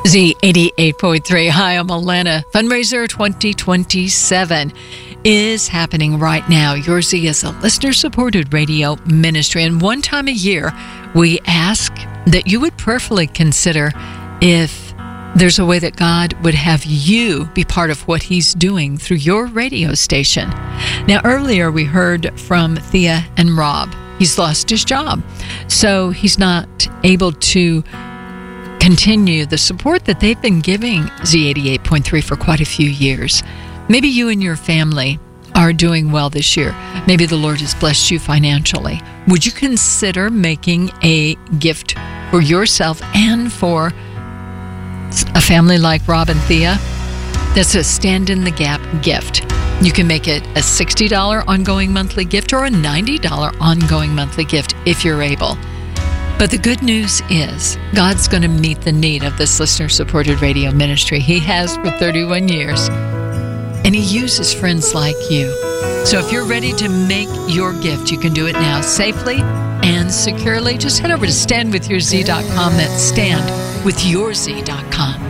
Z88.3. Hi, I'm Alana. Fundraiser 2027 is happening right now. Your Z is a listener-supported radio ministry, and one time a year, we ask that you would prayerfully consider if there's a way that God would have you be part of what He's doing through your radio station. Now, earlier we heard from Thea and Rob. He's lost his job, so he's not able to continue the support that they've been giving Z88.3 for quite a few years. Maybe you and your family are doing well this year. Maybe the Lord has blessed you financially. Would you consider making a gift for yourself and for a family like Rob and Thea? That's a Stand in the Gap gift. You can make it a $60 ongoing monthly gift or a $90 ongoing monthly gift if you're able. But the good news is God's going to meet the need of this listener-supported radio ministry. He has for 31 years, and He uses friends like you. So if you're ready to make your gift, you can do it now safely and securely. Just head over to standwithyourz.com. That's standwithyourz.com.